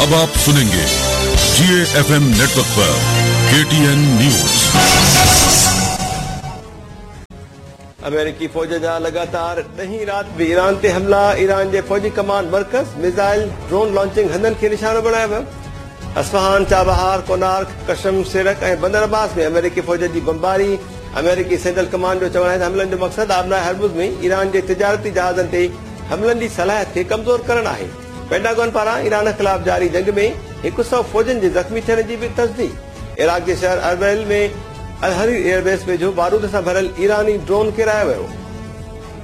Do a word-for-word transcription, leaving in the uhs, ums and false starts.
अब आप सुनेंगे जीए FM network पर केटीएन न्यूज। अमेरिकी फौज जा लगातार ॾहीं राति बि ईरान ते हमला। ईरान जे फौजी कमांड मर्कज़ मिसाइल ड्रोन लॉन्चिंग हंधनि खे निशानो बणायो वियो। अस्फहान, चाबहार, कोनार्क, कशम, सिरक ऐं बंदर अब्बास में अमेरिकी फौज जी बमबारी। अमेरिकी सेंट्रल कमांड जो चवणु आहे त हमलनि जो मक़सदु आबनाए हरमुज़ में ईरान जे तिजारती जहाज़नि ते हमलनि जी सलाहियत खे कमज़ोर करणु आहे। पेंटागन पारां ईरान ख़िलाफ़ जारी जंग में हिकु सौ फौजियुनि जे ज़ख़्मी थियण जी बि तस्दीक। इराक जे शहर अरबैल में अल हरीर एयरबेस वेझो बारूद सां भरियल ईरानी ड्रोन किरायो वियो।